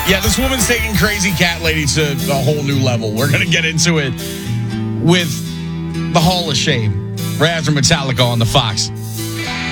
Yeah, this woman's taking Crazy Cat Lady to a whole new level. We're going to get into it with the Hall of Shame right after Metallica on the Fox.